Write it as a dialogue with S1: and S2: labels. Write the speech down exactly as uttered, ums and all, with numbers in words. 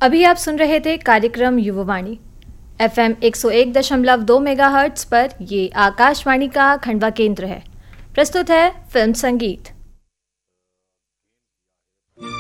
S1: अभी आप सुन रहे थे कार्यक्रम युववाणी एफ एम एक सौ एक दशमलव दो मेगाहर्ट्ज पर। ये आकाशवाणी का खंडवा केंद्र है। प्रस्तुत है फिल्म संगीत।